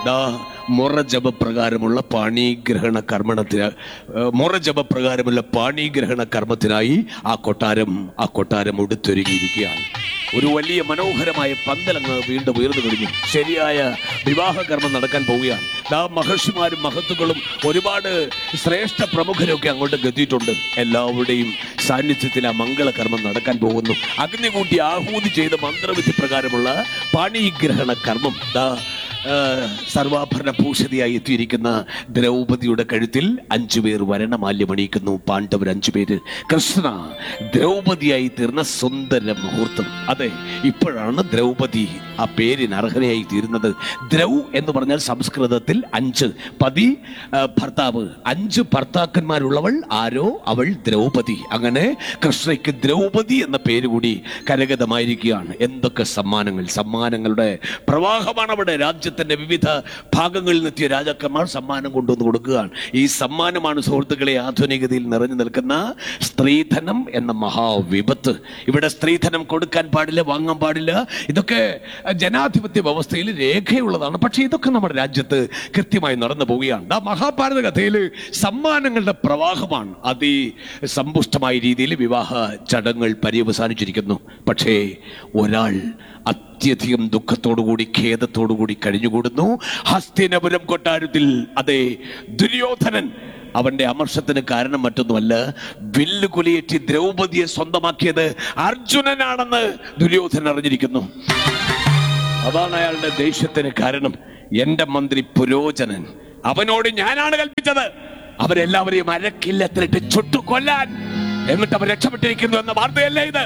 മുറജപപ്രകാരമുള്ള പാണിഗ്രഹണ കർമ്മത്തിനായി ആ കൊട്ടാരം ഉടുത്തൊരുങ്ങിയിരിക്കുകയാണ്. ഒരു വലിയ മനോഹരമായ പന്തലങ്ങ് വീണ്ടും ഉയർന്നു കഴിഞ്ഞു. ശരിയായ വിവാഹകർമ്മം നടക്കാൻ പോവുകയാണ്. മഹർഷിമാരും മഹത്തുക്കളും ഒരുപാട് ശ്രേഷ്ഠ പ്രമുഖരൊക്കെ അങ്ങോട്ട് എത്തിയിട്ടുണ്ട്. എല്ലാവരുടെയും സാന്നിധ്യത്തിൽ ആ മംഗളകർമ്മം നടക്കാൻ പോകുന്നു. അഗ്നി കൂട്ടി ആഹൂതി ചെയ്ത മന്ത്രവിധി പ്രകാരമുള്ള പാണിഗ്രഹണ കർമ്മം സർവാഭരണ ഭൂഷതിയായി എത്തിയിരിക്കുന്ന ദ്രൗപദിയുടെ കഴുത്തിൽ 5 പേർ വരണമാല്യമണിയിക്കുന്നു. പാണ്ഡവർ 5 പേര്. കൃഷ്ണ ദ്രൗപദിയായി തീർന്ന സുന്ദര മുഹൂർത്തം. അതെ, ഇപ്പോഴാണ് ദ്രൗപദി ആ പേരിന് അർഹതയായി തീരുന്നത്. ദ്രൗ എന്ന് പറഞ്ഞാൽ സംസ്കൃതത്തിൽ 5 പതി, ഭർത്താവ്. 5 ഭർത്താക്കന്മാരുള്ളവൾ ആരോ, അവൾ ദ്രൗപദി. അങ്ങനെ കൃഷ്ണയ്ക്ക് ദ്രൗപദി എന്ന പേര് കൂടി കരഗതമായിരിക്കുകയാണ്. എന്തൊക്കെ സമ്മാനങ്ങളുടെ പ്രവാഹമാണ് അവിടെ. രാജ്യത്തിന്റെ വിവിധ ഭാഗങ്ങളിൽ നിന്നെത്തിയ രാജാക്കന്മാർ സമ്മാനം കൊണ്ടുവന്ന് കൊടുക്കുകയാണ്. ഈ സമ്മാനമാണ് സുഹൃത്തുക്കളെ ആധുനികതയിൽ നിറഞ്ഞു നിൽക്കുന്ന സ്ത്രീധനം എന്ന മഹാവിപത്ത്. ഇവിടെ സ്ത്രീധനം കൊടുക്കാൻ പാടില്ല, വാങ്ങാൻ പാടില്ല. ഇതൊക്കെ ജനാധിപത്യ വ്യവസ്ഥയിൽ രേഖയുള്ളതാണ്. പക്ഷേ ഇതൊക്കെ നമ്മുടെ രാജ്യത്ത് കൃത്യമായി നടന്നു പോവുകയാണ്. മഹാഭാരത കഥയിൽ സമ്മാനങ്ങളുടെ പ്രവാഹമാണ്. അതിസമ്പുഷ്ടമായ രീതിയിൽ വിവാഹ ചടങ്ങുകൾ പര്യവസാനിച്ചിരിക്കുന്നു. പക്ഷേ ഒരാൾ അത്യധികം ദുഃഖത്തോടുകൂടി ഖേദത്തോടുകൂടി കഴിഞ്ഞുകൂടുന്നു ഹസ്തിനപുരം കൊട്ടാരത്തിൽ. അതെ, ദുര്യോധനൻ. അവന്റെ അമർഷത്തിന് കാരണം മറ്റൊന്നുമല്ല, വില്ലുകുലിയേറ്റി ദ്രൗപദിയെ സ്വന്തമാക്കിയത് അർജുനനാണെന്ന് ദുര്യോധനൻ അറിഞ്ഞിരിക്കുന്നു. അതാണ് അയാളുടെ ദേഷ്യത്തിന് കാരണം. എന്റെ മന്ത്രി പുരോചനൻ, അവനോട് ഞാനാണ് കൽപ്പിച്ചത് അവരെല്ലാവരെയും അരക്കില്ലത്തിലിട്ട് ചുട്ടുകൊല്ലാൻ, എന്നിട്ട് അവർ രക്ഷപ്പെട്ടിരിക്കുന്നു എന്ന വാർത്തയല്ലേ ഇത്?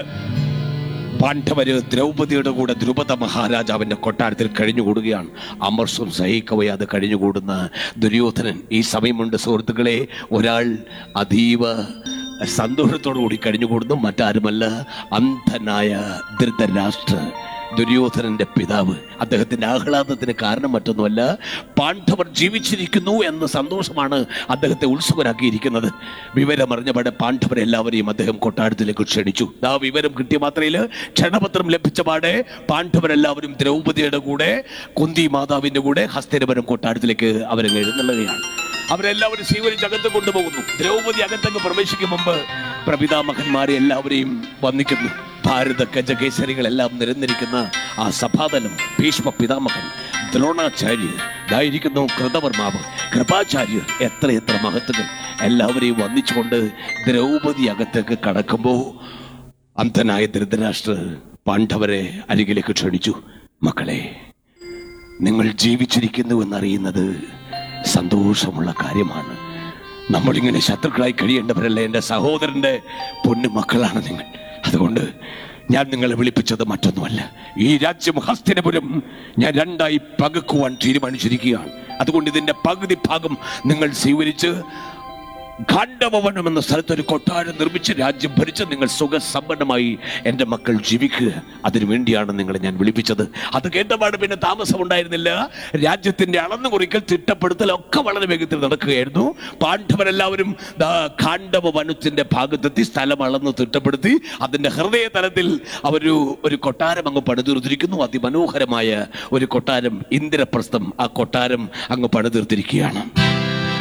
പാണ്ഡവര് ദ്രൗപദിയുടെ കൂടെ ദ്രുപദ മഹാരാജാവിന്റെ കൊട്ടാരത്തിൽ കഴിഞ്ഞുകൂടുകയാണ്. അമർഷം സഹിക്കവയാതെ കഴിഞ്ഞുകൂടുന്ന ദുര്യോധനൻ. ഈ സമയമുണ്ട് സുഹൃത്തുക്കളെ, ഒരാൾ അതീവ സന്തോഷത്തോടു കൂടി കഴിഞ്ഞുകൂടുന്നു. മറ്റാരുമല്ല, അന്ധനായ ധൃതരാഷ്ട്ര, ദുര്യോധനന്റെ പിതാവ്. അദ്ദേഹത്തിന്റെ ആഹ്ലാദത്തിന് കാരണം മറ്റൊന്നുമല്ല, പാണ്ഡവർ ജീവിച്ചിരിക്കുന്നു എന്ന സന്തോഷമാണ് അദ്ദേഹത്തെ ഉത്സുകനാക്കിയിരിക്കുന്നത്. വിവരമറിഞ്ഞപാടെ പാണ്ഡവരെല്ലാവരെയും അദ്ദേഹം കൊട്ടാരത്തിലേക്ക് ക്ഷണിച്ചു. ആ വിവരം കിട്ടിയ മാത്രയിൽ ക്ഷണപത്രം ലഭിച്ചപാടെ പാണ്ഡവരെല്ലാവരും ദ്രൗപദിയുടെ കൂടെ, കുന്തി മാതാവിന്റെ കൂടെ ഹസ്തിനപുരം കൊട്ടാരത്തിലേക്ക് അവരങ്ങ് എഴുന്നള്ളുകയാണ്. അവരെല്ലാവരും സ്വീകരിച്ച് അകത്ത് കൊണ്ടുപോകുന്നു. ദ്രൗപദി അകത്തങ്ങ് പ്രവേശിക്കും മുമ്പ് പ്രപിതാമഹന്മാരെ എല്ലാവരെയും വന്ദിക്കുന്നു. ഭാരത ഗജകേസരികളെല്ലാം നിരന്നിരിക്കുന്ന ആ സഭാതലം, ഭീഷ്മ പിതാമഹൻ, ദ്രോണാചാര്യർ, ഇതായിരിക്കുന്നു കൃതവർമാവ്, കൃപാചാര്യർ, എത്രയെത്ര മഹത്തുക്കൾ എല്ലാവരെയും വന്ദിച്ചുകൊണ്ട് ദ്രൗപദി അകത്തേക്ക് കടക്കുമ്പോൾ അന്ധനായ ധൃതരാഷ്ട്രർ പാണ്ഡവരെ അരികിലേക്ക് ക്ഷണിച്ചു. മക്കളെ, നിങ്ങൾ ജീവിച്ചിരിക്കുന്നു എന്നറിയുന്നത് സന്തോഷമുള്ള കാര്യമാണ്. നമ്മളിങ്ങനെ ശത്രുക്കളായി കഴിയേണ്ടവരല്ല. എൻ്റെ സഹോദരൻ്റെ പൊന്നു മക്കളാണ് നിങ്ങൾ. അതുകൊണ്ട് ഞാൻ നിങ്ങളെ വിളിപ്പിച്ചത് മറ്റൊന്നുമല്ല. ഈ രാജ്യം ഹസ്തിനപുരം ഞാൻ 2ആയി പകുക്കുവാൻ തീരുമാനിച്ചിരിക്കുകയാണ്. അതുകൊണ്ട് ഇതിൻ്റെ പകുതി ഭാഗം നിങ്ങൾ സ്വീകരിച്ച് ഖാണ്ഡവവനം എന്ന സ്ഥലത്ത് ഒരു കൊട്ടാരം നിർമ്മിച്ച് രാജ്യം ഭരിച്ച് നിങ്ങൾ സുഖസമ്പന്നമായി എൻ്റെ മക്കൾ ജീവിക്കുക. അതിനു വേണ്ടിയാണ് നിങ്ങളെ ഞാൻ വിളിപ്പിച്ചത്. അത് കേട്ടപാട് പിന്നെ താമസമുണ്ടായിരുന്നില്ല. രാജ്യത്തിൻ്റെ അളന്നു കുറിക്കൽ, തിട്ടപ്പെടുത്തലൊക്കെ വളരെ വേഗത്തിൽ നടക്കുകയായിരുന്നു. പാണ്ഡവരെല്ലാവരും ഖാണ്ഡവവനത്തിൻ്റെ ഭാഗത്തെത്തി സ്ഥലം അളന്ന് തിട്ടപ്പെടുത്തി അതിൻ്റെ ഹൃദയതലത്തിൽ ഒരു കൊട്ടാരം അങ്ങ് പണിതീർത്തിരിക്കുന്നു. അതിമനോഹരമായ ഒരു കൊട്ടാരം, ഇന്ദ്രപ്രസ്ഥം. ആ കൊട്ടാരം അങ്ങ് പണിതീർത്തിരിക്കുകയാണ്.